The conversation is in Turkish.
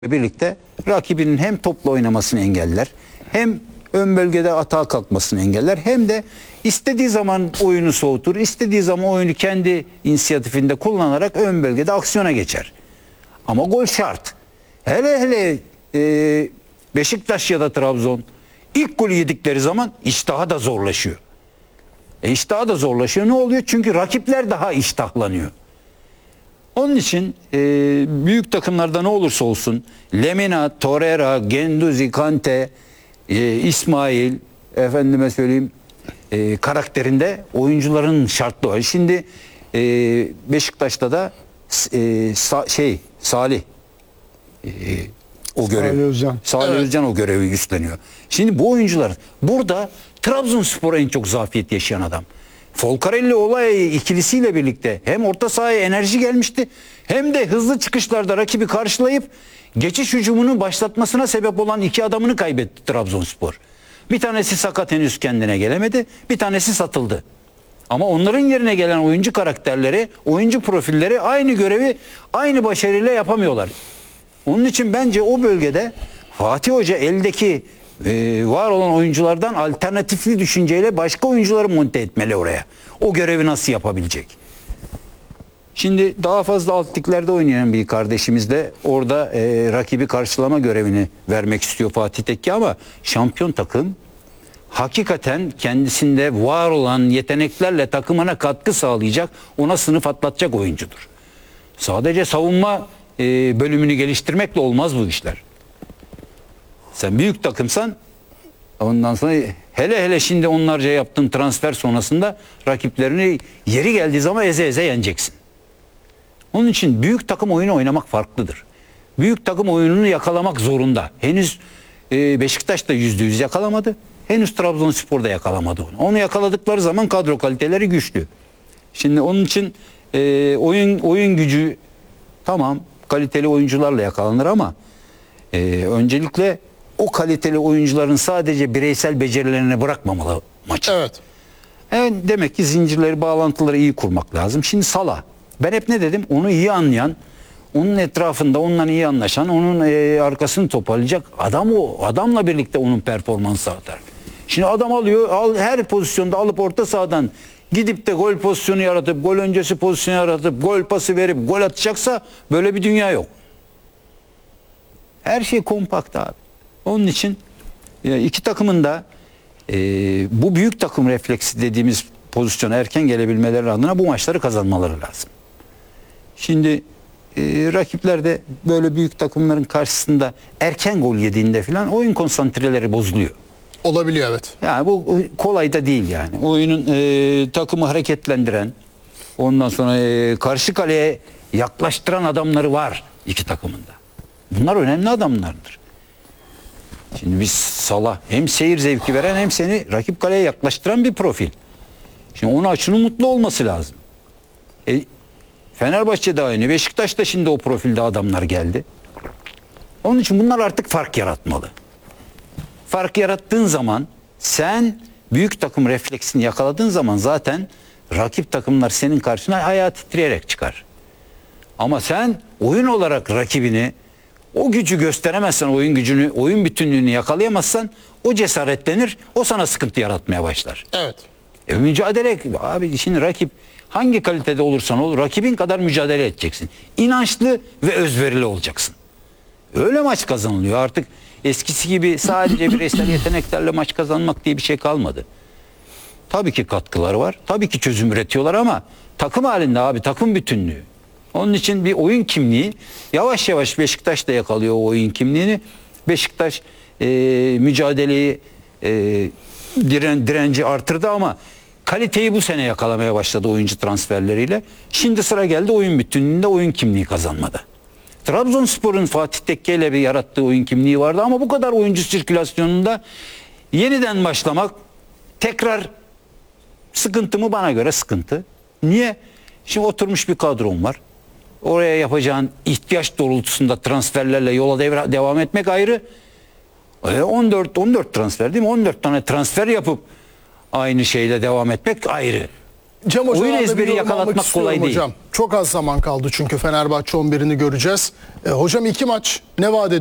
birlikte rakibinin hem topla oynamasını engeller, hem ön bölgede atağa kalkmasını engeller, hem de istediği zaman oyunu soğutur, istediği zaman oyunu kendi inisiyatifinde kullanarak ön bölgede aksiyona geçer. Ama gol şart. Hele Beşiktaş ya da Trabzon ilk golü yedikleri zaman iştahı da zorlaşıyor. İştahı da zorlaşıyor. Ne oluyor? Çünkü rakipler daha iştahlanıyor. Onun için büyük takımlarda ne olursa olsun Lemina, Torreira, Guendouzi, Kante, İsmail, efendime söyleyeyim karakterinde oyuncuların şartlı var. Şimdi Beşiktaş'ta da Salih o görevi. Salih Özcan o görevi üstleniyor. Şimdi bu oyuncular burada Trabzonspor'a en çok zafiyet yaşayan adam. Folcarelli olay ikilisiyle birlikte hem orta sahaya enerji gelmişti, hem de hızlı çıkışlarda rakibi karşılayıp geçiş hücumunu başlatmasına sebep olan iki adamını kaybetti Trabzonspor. Bir tanesi sakat, henüz kendine gelemedi. Bir tanesi satıldı. Ama onların yerine gelen oyuncu karakterleri, oyuncu profilleri aynı görevi aynı başarıyla yapamıyorlar. Onun için bence o bölgede Fatih Hoca eldeki var olan oyunculardan alternatifli düşünceyle başka oyuncuları monte etmeli oraya. O görevi nasıl yapabilecek? Şimdi daha fazla alt liglerde oynayan bir kardeşimiz de orada rakibi karşılama görevini vermek istiyor Fatih Tekke, ama şampiyon takım hakikaten kendisinde var olan yeteneklerle takımına katkı sağlayacak, ona sınıf atlatacak oyuncudur. Sadece savunma bölümünü geliştirmekle olmaz bu işler. Sen büyük takımsan, ondan sonra hele şimdi onlarca yaptığın transfer sonrasında rakiplerini yeri geldiği zaman eze eze yeneceksin. Onun için büyük takım oyunu oynamak farklıdır. Büyük takım oyununu yakalamak zorunda. Henüz Beşiktaş da %100 yakalamadı. Henüz Trabzonspor da yakalamadı onu. Onu yakaladıkları zaman kadro kaliteleri güçlü. Şimdi onun için oyun gücü tamam kaliteli oyuncularla yakalanır, ama öncelikle o kaliteli oyuncuların sadece bireysel becerilerini bırakmamalı maçı. Evet. Demek ki zincirleri, bağlantıları iyi kurmak lazım. Şimdi Salah. Ben hep ne dedim? Onu iyi anlayan, onun etrafında onunla iyi anlaşan, onun arkasını toparlayacak adam, o adamla birlikte onun performansı artar. Şimdi adam alıyor, her pozisyonda alıp orta sahadan gidip de gol pozisyonu yaratıp, gol öncesi pozisyonu yaratıp, gol pası verip gol atacaksa böyle bir dünya yok. Her şey kompakt abi. Onun için iki takımın da bu büyük takım refleksi dediğimiz pozisyona erken gelebilmeleri adına bu maçları kazanmaları lazım. Şimdi rakipler de böyle büyük takımların karşısında erken gol yediğinde falan oyun konsantreleri bozuluyor. Olabiliyor, evet. Yani bu kolay da değil yani. Oyunun takımı hareketlendiren, ondan sonra karşı kaleye yaklaştıran adamları var iki takımında. Bunlar önemli adamlardır. Şimdi biz Salah hem seyir zevki veren hem seni rakip kaleye yaklaştıran bir profil. Şimdi onun açının mutlu olması lazım. Fenerbahçe'de aynı, Beşiktaş'ta şimdi o profilde adamlar geldi. Onun için bunlar artık fark yaratmalı. Fark yarattığın zaman, sen büyük takım refleksini yakaladığın zaman zaten rakip takımlar senin karşına ayağı titreyerek çıkar. Ama sen oyun olarak rakibini, o gücü gösteremezsen, oyun gücünü, oyun bütünlüğünü yakalayamazsan o cesaretlenir, o sana sıkıntı yaratmaya başlar. Evet. Mücadele abi, şimdi rakip hangi kalitede olursan ol, rakibin kadar mücadele edeceksin. İnançlı ve özverili olacaksın. Öyle maç kazanılıyor. Artık eskisi gibi sadece bireysel yeteneklerle maç kazanmak diye bir şey kalmadı. Tabii ki katkıları var. Tabii ki çözüm üretiyorlar, ama takım halinde abi, takım bütünlüğü. Onun için bir oyun kimliği, yavaş yavaş Beşiktaş da yakalıyor o oyun kimliğini. Beşiktaş mücadeleyi, direnci artırdı, ama kaliteyi bu sene yakalamaya başladı oyuncu transferleriyle. Şimdi sıra geldi oyun bütünlüğünde, oyun kimliği kazanmada. Trabzonspor'un Fatih Tekke ile bir yarattığı oyun kimliği vardı, ama bu kadar oyuncu sirkülasyonunda yeniden başlamak tekrar sıkıntı mı? Bana göre sıkıntı. Niye? Şimdi oturmuş bir kadron var. Oraya yapacağın ihtiyaç doğrultusunda transferlerle yola devam etmek ayrı. 14 transfer değil mi? 14 tane transfer yapıp aynı şeyle devam etmek ayrı. Cem oyun Hoca'dan da bir ezberi yorum almak yakalatmak istiyorum kolay değil. hocam. Çok az zaman kaldı çünkü Fenerbahçe 11'ini göreceğiz. Hocam 2 maç ne vaat